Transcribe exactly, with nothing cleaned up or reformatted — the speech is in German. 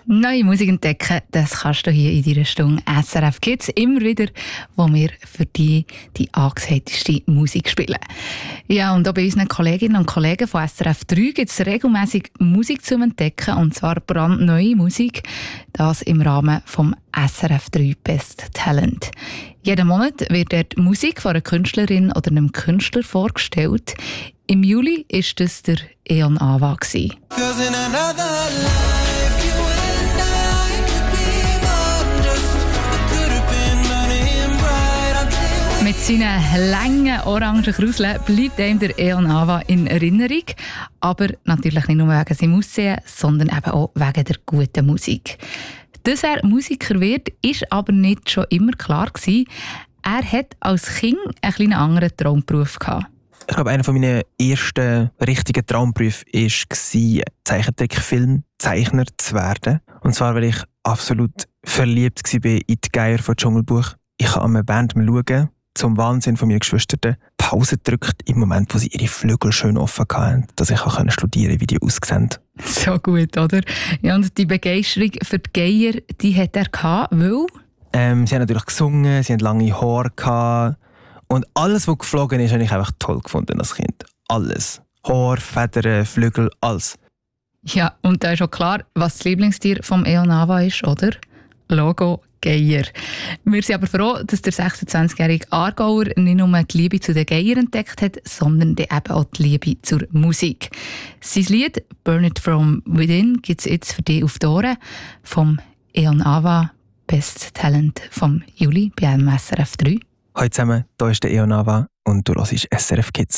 Neue Musik entdecken, das kannst du hier in deiner Stunde S R F Kids immer wieder, wo wir für dich die angesagteste Musik spielen. Ja, und auch bei unseren Kolleginnen und Kollegen von S R F drei gibt es regelmässig Musik zu entdecken, und zwar brandneue Musik, das im Rahmen vom S R F drei Best Talent. Jeden Monat wird dort Musik von einer Künstlerin oder einem Künstler vorgestellt. Im Juli war das der Eon Ava. Mit seinen langen orangen Kruseln bleibt ihm der Eon Ava in Erinnerung. Aber natürlich nicht nur wegen seinem Aussehen, sondern eben auch wegen der guten Musik. Dass er Musiker wird, ist aber nicht schon immer klar gewesen. Er hat als Kind einen kleinen anderen Traumberuf gehabt. Ich glaube, einer meiner ersten richtigen Traumberufe war, Zeichentrickfilmzeichner zu werden. Und zwar, weil ich absolut verliebt war in die Geier von Dschungelbuch. Ich habe an einer Band schauen, zum Wahnsinn von meinen Geschwistern, Pause gedrückt im Moment, wo sie ihre Flügel schön offen hatten, dass ich auch studieren konnte, wie die aussehen. So gut, oder? Ja, und die Begeisterung für die Geier, die hat er gehabt, weil... Ähm, sie haben natürlich gesungen, sie hatten lange Haare gehabt. Und alles, was geflogen ist, habe ich einfach toll gefunden als Kind. Alles. Haar, Federn, Flügel, alles. Ja, und da ist auch klar, was das Lieblingstier vom Eon Ava ist, oder? Logo Geier. Wir sind aber froh, dass der sechsundzwanzigjährige Aargauer nicht nur die Liebe zu den Geiern entdeckt hat, sondern eben auch die Liebe zur Musik. Sein Lied «Burn It From Within» gibt es jetzt für dich auf die Ohren vom Eon Ava, Best Talent vom Juli bei S R F drei. Hallo zusammen, hier ist der Eon Ava und du hörst S R F Kids.